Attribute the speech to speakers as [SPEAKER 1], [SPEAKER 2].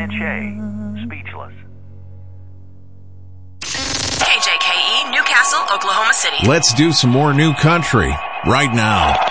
[SPEAKER 1] Che, speechless.
[SPEAKER 2] KJKE, Newcastle, Oklahoma City.
[SPEAKER 3] Let's do some more new country right now.